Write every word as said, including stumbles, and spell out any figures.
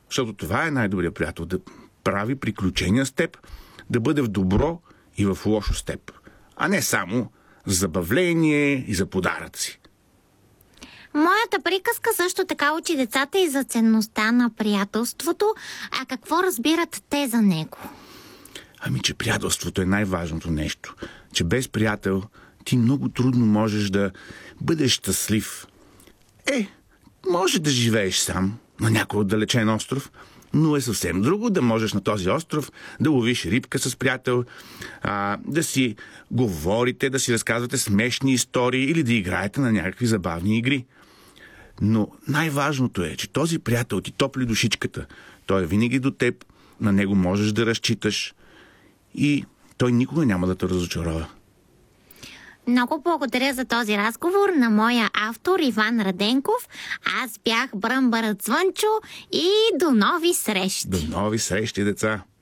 Защото това е най-добрият приятел. Да прави приключения с теб, да бъде в добро и в лошо с теб. А не само за забавление и за подаръци. Моята приказка също така учи децата и за ценността на приятелството. А какво разбират те за него? Ами, че приятелството е най-важното нещо. Че без приятел ти много трудно можеш да бъдеш щастлив. Е, може да живееш сам на някой отдалечен остров, но е съвсем друго да можеш на този остров да ловиш рибка с приятел, а, да си говорите, да си разказвате смешни истории или да играете на някакви забавни игри. Но най-важното е, че този приятел ти топли душичката. Той е винаги до теб, на него можеш да разчиташ и той никога няма да те разочарова. Много благодаря за този разговор на моя автор Иван Раденков. Аз бях Бръмбърът Звънчо и до нови срещи! До нови срещи, деца!